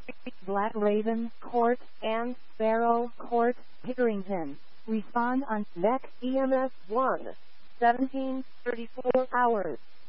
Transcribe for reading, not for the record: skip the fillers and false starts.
Black Raven Court and Sparrow Court, Pickerington. Respond on VEC EMS 1. 1734 hours.